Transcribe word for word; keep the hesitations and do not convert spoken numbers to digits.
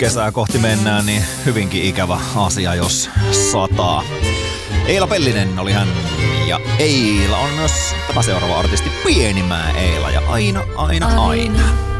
kesää kohti mennään, niin hyvinkin ikävä asia, jos sataa. Eila Pellinen oli hän, ja Eila on myös tämä seuraava artisti, Pienimmää Eila, ja aina, aina, aina. aina.